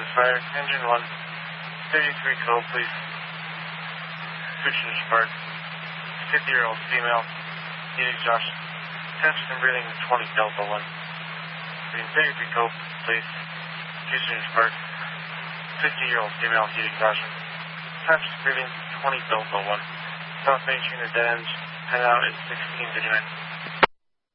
fire. Engine 1. 33 code, please. Switching to spark. 50-year-old female. Heat exhaustion. Temperature and breathing 20 Delta 1. Integrity code, please. Switching to spark. 50-year-old female. Heat exhaustion. Temperature breathing 20 Delta 1. South Main Train to dead ends. Head out at 16:39.